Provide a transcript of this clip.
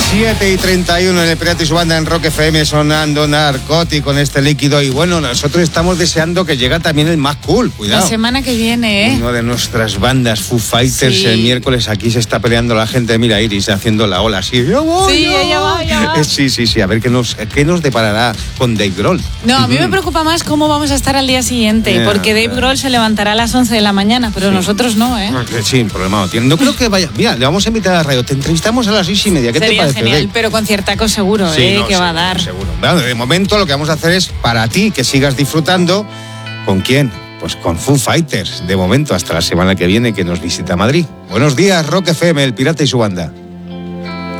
7:31 en el Pirata y su banda en Rock FM, sonando Narcotic con este líquido. Y bueno, nosotros estamos deseando que llegue también el más cool. Cuidado. La semana que viene, Una de nuestras bandas, Foo Fighters, sí. El miércoles aquí se está peleando la gente. Mira, Iris haciendo la ola así. Ella va. Sí, a ver qué nos deparará con Dave Grohl. No, a mí me preocupa más cómo vamos a estar al día siguiente, porque Dave Grohl se levantará a las 11 de la mañana, pero nosotros no, ¿eh? Sí, problema no tiene. No creo que vaya. Mira, le vamos a invitar a la radio. Te entrevistamos a las 6:30. ¿Qué te parece? Genial, Dave? pero conciertaco seguro, que va a dar. Seguro. Bueno, de momento lo que vamos a hacer es para ti que sigas disfrutando. ¿Con quién? Pues con Foo Fighters. De momento, hasta la semana que viene que nos visita Madrid. Buenos días, Rock FM, el Pirata y su banda.